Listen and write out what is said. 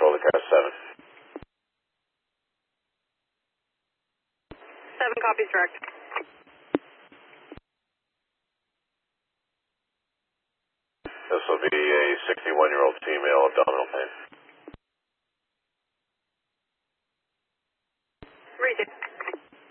overcast 7. 7 copies direct. This will be a 61-year-old female, abdominal pain.